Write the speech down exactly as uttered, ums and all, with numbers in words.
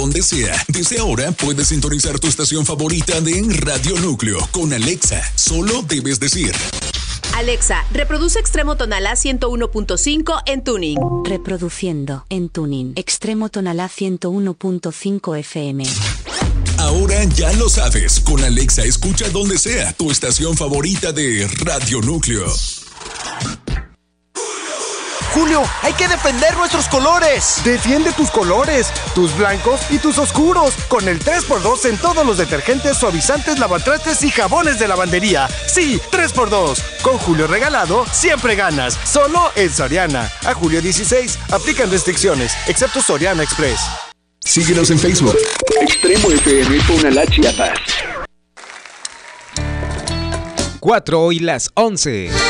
donde sea. Desde ahora puedes sintonizar tu estación favorita de Radio Núcleo con Alexa. Solo debes decir: Alexa, reproduce Extremo Tonalá ciento uno punto cinco en tuning. Reproduciendo en tuning Extremo Tonalá ciento uno punto cinco F M. Ahora ya lo sabes, con Alexa escucha donde sea tu estación favorita de Radio Núcleo. Julio, hay que defender nuestros colores. Defiende tus colores, tus blancos y tus oscuros, con el tres por dos en todos los detergentes, suavizantes, lavatrastes y jabones de lavandería. Sí, tres por dos. Con Julio regalado, siempre ganas. Solo en Soriana. A julio dieciséis, aplican restricciones, excepto Soriana Express. Síguenos en Facebook. Extremo F M Tonalá, Chiapas. Cuatro y las once.